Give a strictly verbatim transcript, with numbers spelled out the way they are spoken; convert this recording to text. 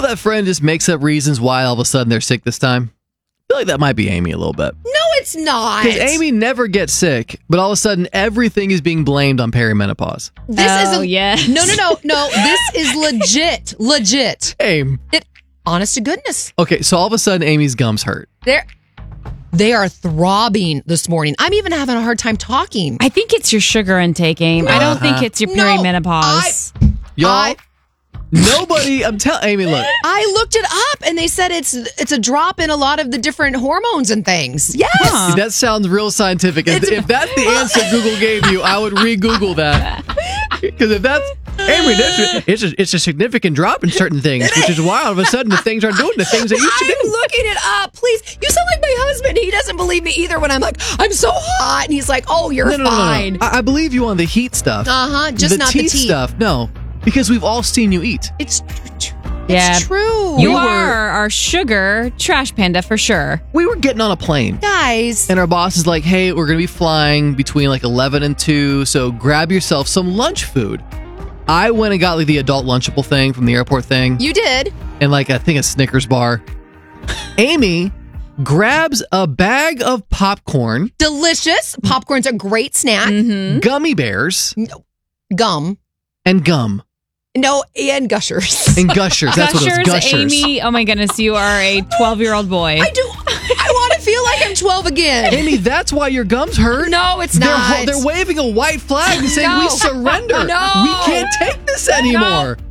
that friend just makes up reasons why all of a sudden they're sick this time? I feel like that might be Amy a little bit. No, it's not. Because Amy never gets sick, but all of a sudden everything is being blamed on perimenopause. This Oh, is a, yes. No, no, no, no. This is legit. Legit. Aim. It, honest to goodness. Okay, so all of a sudden Amy's gums hurt. They're, they are throbbing this morning. I'm even having a hard time talking. I think it's your sugar intake, Aim. I don't think it's your No, perimenopause. Y'all, I- nobody, I'm telling Amy, look. I looked it up and they said it's it's a drop in a lot of the different hormones and things. Yes. Huh. That sounds real scientific. If, if that's the answer Google gave you, I would re-Google that. Because if that's Amy, that's, it's, a, it's a significant drop in certain things, which is why all of a sudden the things aren't doing the things they used to I'm do. looking it up. Please. You sound like my husband. He doesn't believe me either when I'm like, I'm so hot. And he's like, oh, you're No, no, no, no, no. fine. I, I believe you on the heat stuff. Uh-huh, just the not the teeth teeth. stuff. No, because we've all seen you eat. It's, it's Yeah. true. You We were- are our sugar trash panda for sure. We were getting on a plane. Guys. And our boss is like, hey, we're going to be flying between like eleven and two, so grab yourself some lunch food. I went and got like the adult Lunchable thing from the airport thing, You did. and like I think a Snickers bar. Amy grabs a bag of popcorn, Delicious. Popcorn's a great snack. Mm-hmm. gummy bears, Gum. and gum. No, and gushers. And gushers. That's what it was. Gushers. Amy. Oh my goodness, you are a twelve-year-old boy. I do. I want to feel like I'm twelve again. Amy, that's why your gums hurt. No, it's They're, not. they're waving a white flag and saying, No. we surrender. No. We can't take this anymore.